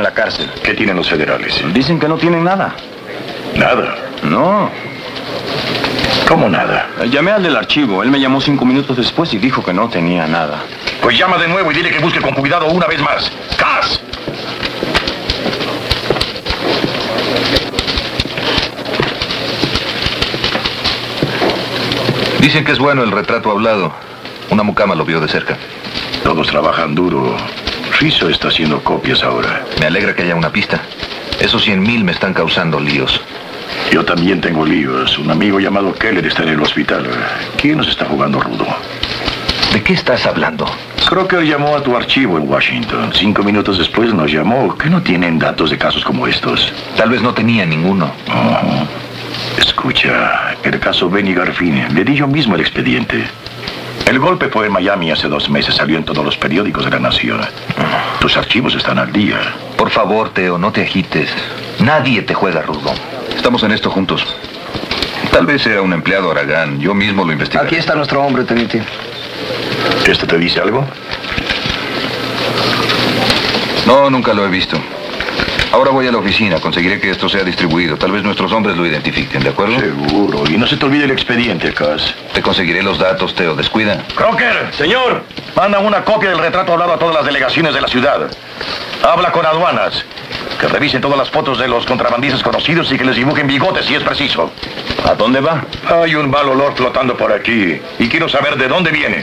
la cárcel. ¿Qué tienen los federales? Dicen que no tienen nada. Nada. No. ¿Cómo nada? Llamé al del archivo. Él me llamó 5 minutos después y dijo que no tenía nada. Pues llama de nuevo y dile que busque con cuidado una vez más. ¡Cas! Dicen que es bueno el retrato hablado. Una mucama lo vio de cerca. Todos trabajan duro. Rizzo está haciendo copias ahora. Me alegra que haya una pista. Esos 100,000 me están causando líos. Yo también tengo líos. Un amigo llamado Keller está en el hospital. ¿Quién nos está jugando rudo? ¿De qué estás hablando? Crocker llamó a tu archivo en Washington. 5 minutos después nos llamó. ¿Que no tienen datos de casos como estos? Tal vez no tenía ninguno. Oh. Escucha, el caso Benny Garfini. Le di yo mismo el expediente. El golpe fue en Miami hace 2 meses. Salió en todos los periódicos de la nación. Tus archivos están al día. Por favor, Teo, no te agites. Nadie te juega rudo. Estamos en esto juntos. Tal vez sea un empleado Aragán. Yo mismo lo investigaré. Aquí está nuestro hombre, teniente. ¿Esto te dice algo? No, nunca lo he visto. Ahora voy a la oficina. Conseguiré que esto sea distribuido. Tal vez nuestros hombres lo identifiquen, ¿de acuerdo? Seguro. Y no se te olvide el expediente, Cass. Te conseguiré los datos, Teo. Descuida. Crocker, señor. Manda una copia del retrato hablado a todas las delegaciones de la ciudad. Habla con aduanas. Que revisen todas las fotos de los contrabandistas conocidos y que les dibujen bigotes si es preciso. ¿A dónde va? Hay un mal olor flotando por aquí. Y quiero saber de dónde viene.